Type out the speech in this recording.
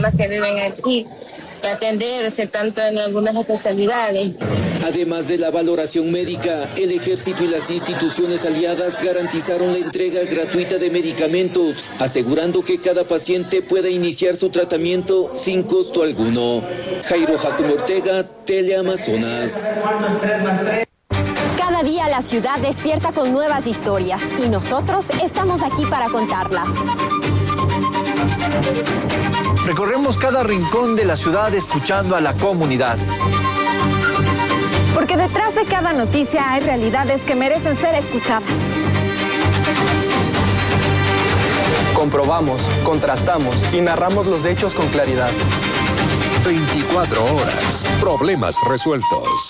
que viven aquí y atenderse tanto en algunas especialidades. Además de la valoración médica, el Ejército y las instituciones aliadas garantizaron la entrega gratuita de medicamentos, asegurando que cada paciente pueda iniciar su tratamiento sin costo alguno. Jairo Jacome Ortega, Teleamazonas. Cada día la ciudad despierta con nuevas historias y nosotros estamos aquí para contarlas. Recorremos cada rincón de la ciudad escuchando a la comunidad. Porque detrás de cada noticia hay realidades que merecen ser escuchadas. Comprobamos, contrastamos y narramos los hechos con claridad. 24 horas. Problemas resueltos.